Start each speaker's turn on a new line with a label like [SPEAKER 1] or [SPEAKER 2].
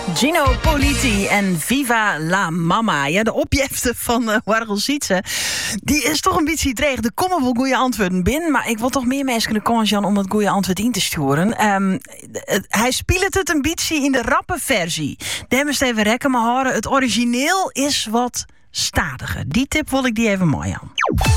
[SPEAKER 1] Gino Politi en Viva la Mama. Ja, de opjefte van Wargel Sietse, die is toch een beetje dreig. Er komen wel goede antwoorden binnen, maar ik wil toch meer mensen kunnen komen, Jan, om dat goede antwoord in te sturen. Hij speelt het een beetje in de rappe versie. Daar moest even rekken maar horen. Het origineel is wat stadiger. Die tip wil ik die even mooi aan.